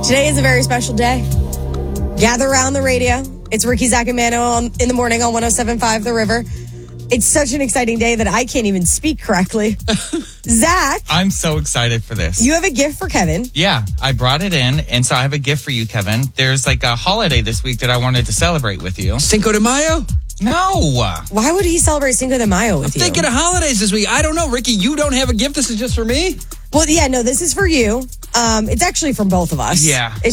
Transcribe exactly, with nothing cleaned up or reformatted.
Today is a very special day. Gather around the radio. It's Ricky, Zach, and Mano on, in the morning on one oh seven point five The River. It's such an exciting day that I can't even speak correctly. Zach. I'm so excited for this. You have a gift for Kevin. Yeah, I brought it in, and so I have a gift for you, Kevin. There's like a holiday this week that I wanted to celebrate with you. Cinco de Mayo? No. Why would he celebrate Cinco de Mayo with I'm you? thinking of holidays this week. I don't know, Ricky. You don't have a gift. This is just for me? Well, yeah, no, this is for you. Um, it's actually from both of us. Yeah. It's